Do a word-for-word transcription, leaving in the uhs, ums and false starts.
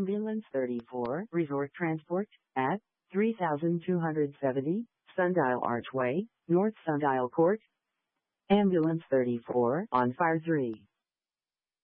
Ambulance thirty-four, Resort Transport, at three thousand two hundred seventy, Sundial Archway, North Sundial Court. Ambulance thirty-four, on fire three.